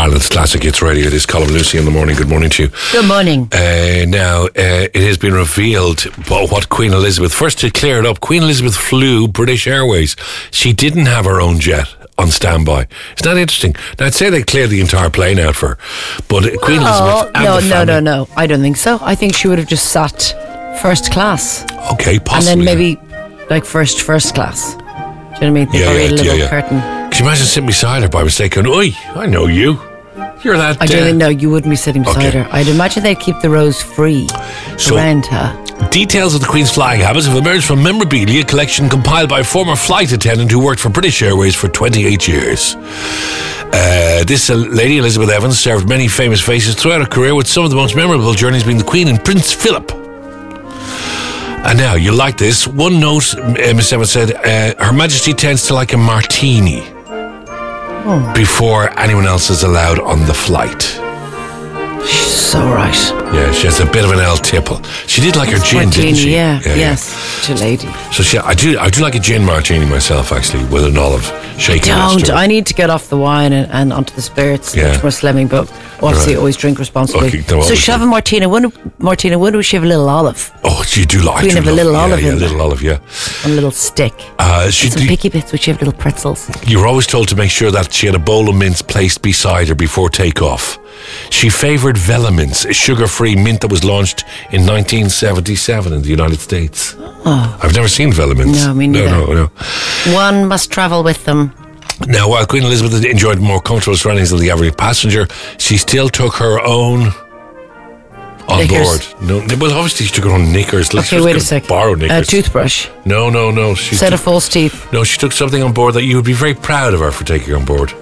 Ireland's Classic Hits Radio. It is Colin Lucy in the morning. Good morning to you. Good morning. Now, it has been revealed what Queen Elizabeth... First, to clear it up, Queen Elizabeth flew British Airways. She didn't have her own jet on standby. Isn't that interesting? Now, I'd say they cleared the entire plane out for her. But Queen Elizabeth and the family... No. I don't think so. I think she would have just sat first class. Okay, possibly. And then maybe, like, first class. Do you know what I mean? A little curtain. Can you imagine sitting beside her by mistake going, "Oi, I know you. You're that..." I don't know, you wouldn't be sitting beside her. I'd imagine they'd keep the rows free around her. Details of the Queen's flying habits have emerged from memorabilia collection compiled by a former flight attendant who worked for British Airways for 28 years. This Lady Elizabeth Evans served many famous faces throughout her career, with some of the most memorable journeys being the Queen and Prince Philip. And now, you like this. One note, Miss Evans said, Her Majesty tends to like a martini before anyone else is allowed on the flight. She's so right. Yeah, she has a bit of an El Tipple. She did like her gin, martini, didn't she? Yes, such a lady. So I do like a gin martini myself, actually, with an olive shaken. I need to get off the wine and onto the spirits. Much more slimming, but obviously always drink responsibly. Okay, so she have a martini. When do she have a little olive? Oh, you do like. Queen have a little olive in a little olive, yeah. A little stick. Some picky bits, which you have little pretzels. You were always told to make sure that she had a bowl of mints placed beside her before takeoff. She favoured Velamints, a sugar-free mint that was launched in 1977 in the United States. Oh. I've never seen Velamints. No, me neither. No. One must travel with them. Now, while Queen Elizabeth enjoyed more comfortable surroundings than the average passenger, she still took her own on knickers. board. No, well, obviously she took her own knickers. Okay, wait a sec. Borrow knickers. A toothbrush. No. Set of false teeth. No, she took something on board that you would be very proud of her for taking on board.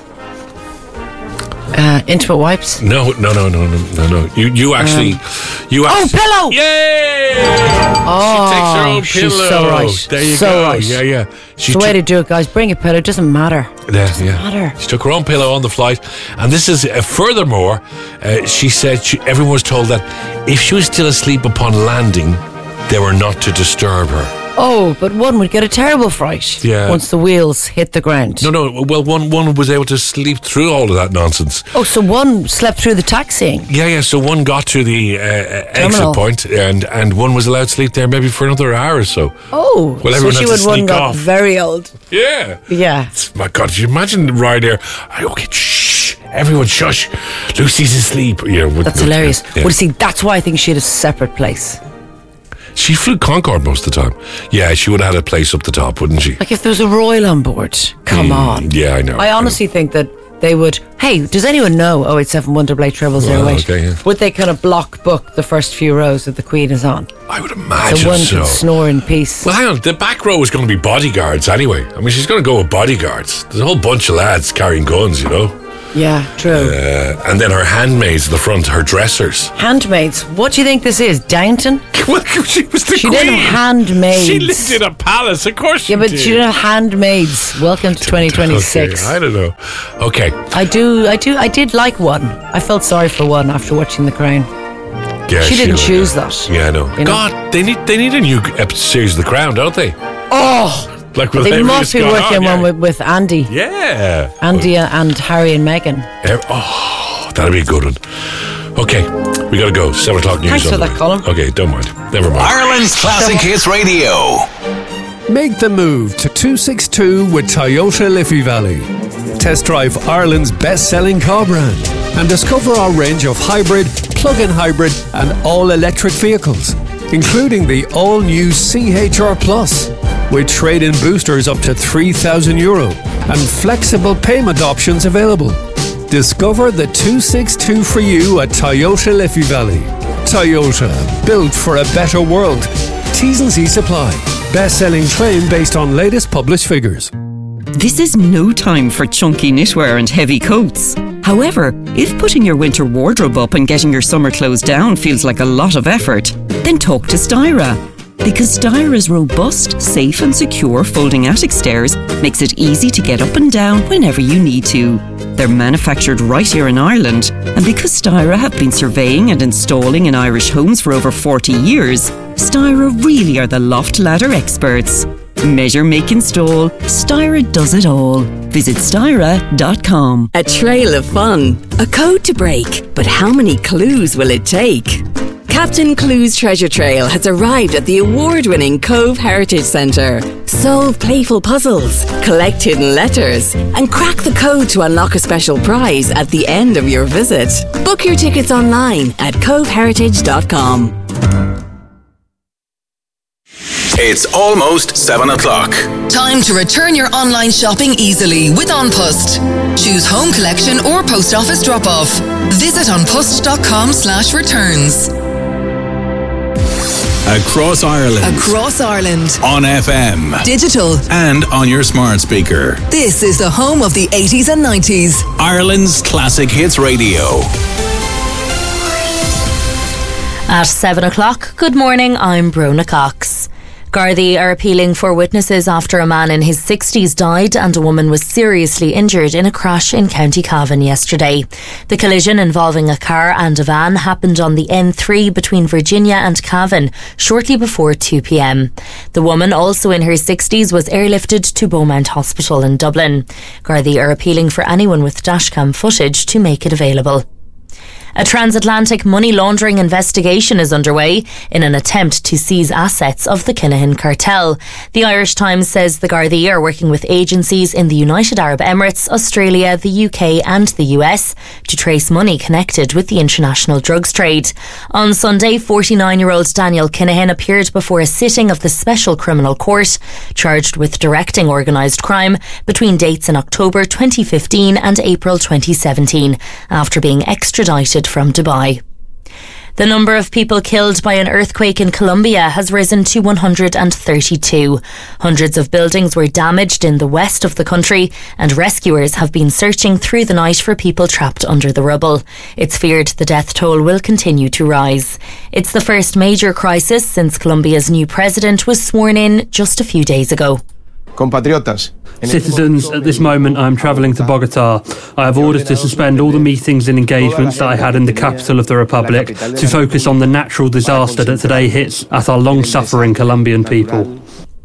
Intimate wipes? No. You actually. Pillow! Yay! Oh, she takes her own pillow. She's so right. There you so go. Right. Yeah. It's the way to do it, guys. Bring a pillow. It doesn't matter. Doesn't matter. She took her own pillow on the flight, and this is furthermore. She said everyone was told that if she was still asleep upon landing, they were not to disturb her. Oh, but one would get a terrible fright once the wheels hit the ground. No. Well, one was able to sleep through all of that nonsense. Oh, so one slept through the taxiing? Yeah. So one got to the exit point, and one was allowed to sleep there maybe for another hour or so. Oh, well, so she would one got off. very old. Yeah. My God, did you imagine the ride there? Okay, shh. Everyone shush. Lucy's asleep. That's hilarious. Yeah. Well, see, that's why I think she had a separate place. She flew Concorde most of the time. Yeah, she would have had a place up the top, wouldn't she? Like if there was a royal on board. Come on. Yeah, I know. I honestly think that they would... Hey, does anyone know 087 Wonderblade Trebles Airways? Okay, yeah. Would they kind of block book the first few rows that the Queen is on? I would imagine so. One can snore in peace. Well, hang on. The back row is going to be bodyguards anyway. I mean, she's going to go with bodyguards. There's a whole bunch of lads carrying guns, Yeah, true. And then her handmaids at the front, her dressers. Handmaids? What do you think this is, Downton? Well, she was the Queen. She didn't have handmaids. She lived in a palace, of course she did. Yeah, but she didn't have handmaids. Welcome to 2026. Okay, I don't know. Okay. I did like one. I felt sorry for one after watching The Crown. Yeah, she didn't choose that. Yeah, I know. God, they need a new series of The Crown, don't they? Oh! Like they must be working on with Andy. Yeah. Andy and Harry and Meghan. Oh, that'll be a good one. Okay, we got to go. 7 o'clock news. Thanks for that, Colin. Okay, don't mind. Never mind. Ireland's Classic Hits Radio. Make the move to 262 with Toyota Liffey Valley. Test drive Ireland's best-selling car brand and discover our range of hybrid, plug-in hybrid and all-electric vehicles, including the all-new CHR Plus, with trade-in boosters up to €3,000 and flexible payment options available. Discover the 262 for you at Toyota Liffey Valley. Toyota, built for a better world. T's and C's apply. Best-selling claim based on latest published figures. This is no time for chunky knitwear and heavy coats. However, if putting your winter wardrobe up and getting your summer clothes down feels like a lot of effort, then talk to Styra. Because Styra's robust, safe and secure folding attic stairs makes it easy to get up and down whenever you need to. They're manufactured right here in Ireland, and because Styra have been surveying and installing in Irish homes for over 40 years, Styra really are the loft ladder experts. Measure, make, install, Styra does it all. Visit styra.com. A trail of fun, a code to break, but how many clues will it take? Captain Clue's Treasure Trail has arrived at the award-winning Cove Heritage Centre. Solve playful puzzles, collect hidden letters, and crack the code to unlock a special prize at the end of your visit. Book your tickets online at coveheritage.com. It's almost 7 o'clock. Time to return your online shopping easily with OnPost. Choose home collection or post office drop-off. Visit onpost.com/returns. Across Ireland. Across Ireland. On FM. Digital. And on your smart speaker. This is the home of the 80s and 90s. Ireland's Classic Hits Radio. At 7 o'clock, good morning, I'm Brona Cox. Gardaí are appealing for witnesses after a man in his 60s died and a woman was seriously injured in a crash in County Cavan yesterday. The collision involving a car and a van happened on the N3 between Virginia and Cavan shortly before 2 p.m. The woman, also in her 60s, was airlifted to Beaumont Hospital in Dublin. Gardaí are appealing for anyone with dashcam footage to make it available. A transatlantic money laundering investigation is underway in an attempt to seize assets of the Kinahan cartel. The Irish Times says the Gardaí are working with agencies in the United Arab Emirates, Australia, the UK and the US to trace money connected with the international drugs trade. On Sunday, 49-year-old Daniel Kinahan appeared before a sitting of the Special Criminal Court, charged with directing organised crime between dates in October 2015 and April 2017, after being extradited from Dubai. The number of people killed by an earthquake in Colombia has risen to 132. Hundreds of buildings were damaged in the west of the country, and rescuers have been searching through the night for people trapped under the rubble. It's feared the death toll will continue to rise. It's the first major crisis since Colombia's new president was sworn in just a few days ago. Compatriotas. Citizens, at this moment I am travelling to Bogota. I have orders to suspend all the meetings and engagements that I had in the capital of the Republic to focus on the natural disaster that today hits at our long-suffering Colombian people.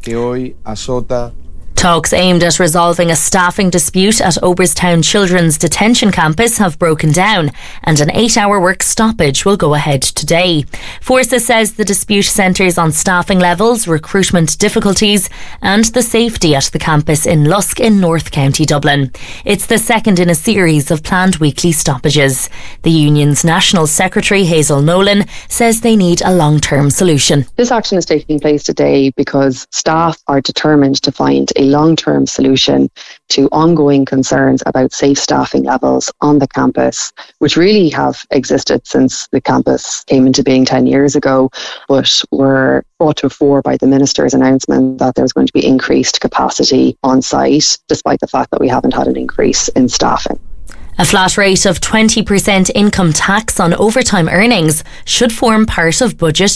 Talks aimed at resolving a staffing dispute at Oberstown Children's Detention Campus have broken down, and an 8-hour work stoppage will go ahead today. Forces says the dispute centres on staffing levels, recruitment difficulties and the safety at the campus in Lusk in North County Dublin. It's the second in a series of planned weekly stoppages. The union's National Secretary Hazel Nolan says they need a long-term solution. This action is taking place today because staff are determined to find a long-term solution to ongoing concerns about safe staffing levels on the campus, which really have existed since the campus came into being 10 years ago, but were brought to the fore by the Minister's announcement that there was going to be increased capacity on site, despite the fact that we haven't had an increase in staffing. A flat rate of 20% income tax on overtime earnings should form part of Budget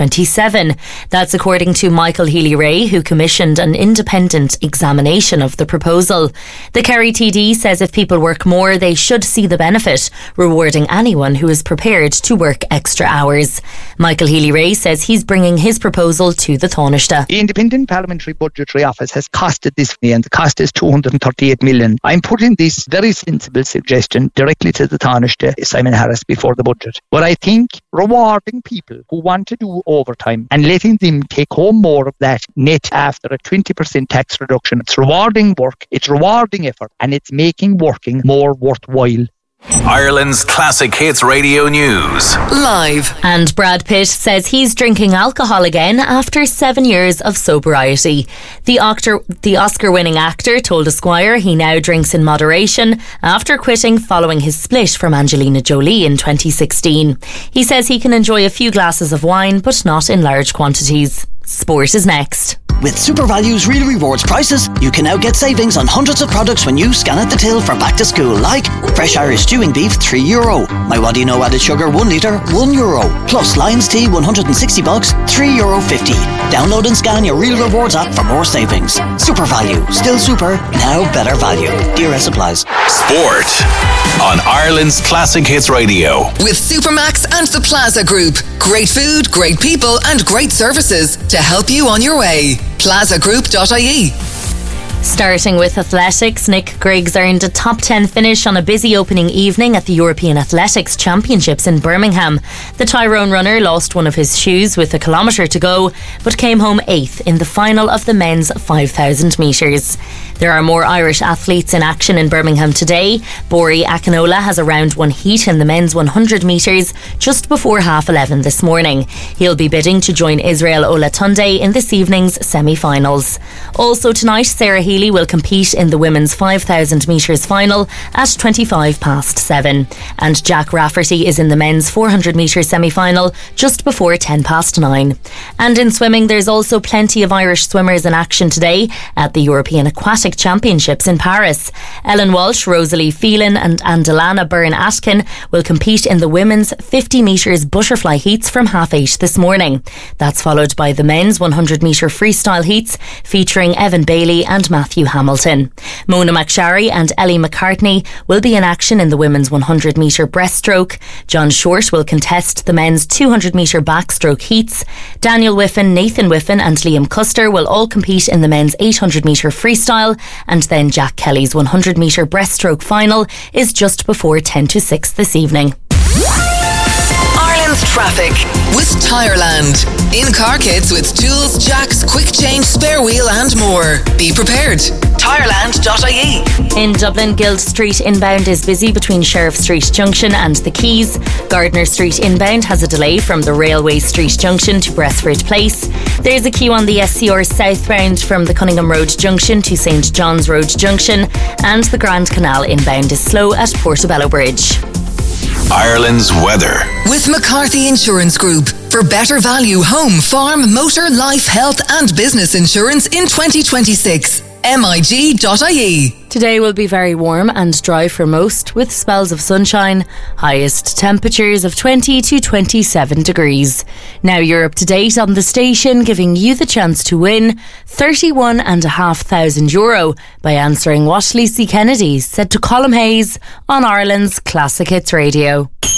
2027. That's according to Michael Healy-Rae, who commissioned an independent examination of the proposal. The Kerry TD says if people work more, they should see the benefit, rewarding anyone who is prepared to work extra hours. Michael Healy-Rae says he's bringing his proposal to the Taoiseach. The Independent Parliamentary Budgetary Office has costed this money, and the cost is 238 million. I'm putting this very sensible suggestion directly to the Taoiseach, Simon Harris, before the budget. But I think rewarding people who want to do overtime and letting them take home more of that net after a 20% tax reduction, it's rewarding work, it's rewarding effort, and it's making working more worthwhile. Ireland's Classic Hits Radio News. Live. And Brad Pitt says he's drinking alcohol again after 7 years of sobriety. The Oscar-winning actor told Esquire he now drinks in moderation after quitting following his split from Angelina Jolie in 2016. He says he can enjoy a few glasses of wine, but not in large quantities. Sport is next. With SuperValue's Real Rewards prices, you can now get savings on hundreds of products when you scan at the till for back to school, like fresh Irish stewing beef, €3. My What Do You Know added sugar, 1 litre, €1. Plus Lions Tea, $160, €3.50. Download and scan your Real Rewards app for more savings. SuperValue, still super, now better value. DRS applies. Sport on Ireland's Classic Hits Radio. With Supermax and the Plaza Group. Great food, great people and great services to help you on your way. plazagroup.ie. Starting with athletics, Nick Griggs earned a top 10 finish on a busy opening evening at the European Athletics Championships in Birmingham. The Tyrone runner lost one of his shoes with a kilometre to go, but came home 8th in the final of the men's 5,000 metres. There are more Irish athletes in action in Birmingham today. Bori Akinola has a round one heat in the men's 100 metres just before 11:30 this morning. He'll be bidding to join Israel Olatunde in this evening's semi-finals. Also tonight, Sarah Healy will compete in the women's 5,000 metres final at 7:25. And Jack Rafferty is in the men's 400 metre semi-final just before 9:10. And in swimming, there's also plenty of Irish swimmers in action today at the European Aquatic Championships in Paris. Ellen Walsh, Rosalie Phelan and Andalana Byrne-Atkin will compete in the women's 50 metres butterfly heats from 8:30 this morning. That's followed by the men's 100 metre freestyle heats featuring Evan Bailey and Matthew Hamilton. Mona McSharry and Ellie McCartney will be in action in the women's 100 metre breaststroke. John Short will contest the men's 200 metre backstroke heats. Daniel Whiffen, Nathan Whiffen and Liam Custer will all compete in the men's 800 metre freestyle, and then Jack Kelly's 100 metre breaststroke final is just before 6:10 this evening. Ireland's traffic with Tireland. In-car kits with tools, jacks, quick change, spare wheel and more. Be prepared. Tireland.ie. In Dublin, Guild Street inbound is busy between Sheriff Street Junction and the Quays. Gardner Street inbound has a delay from the Railway Street Junction to Bressford Place. There's a queue on the SCR southbound from the Cunningham Road Junction to St John's Road Junction, and the Grand Canal inbound is slow at Portobello Bridge. Ireland's weather. With McCarthy Insurance Group. For better value home, farm, motor, life, health and business insurance in 2026. MIG.ie. Today will be very warm and dry for most, with spells of sunshine. Highest temperatures of 20 to 27 degrees. Now you're up to date on the station, giving you the chance to win €31,500 by answering what Lucy Kennedy said to Colm Hayes on Ireland's Classic Hits Radio.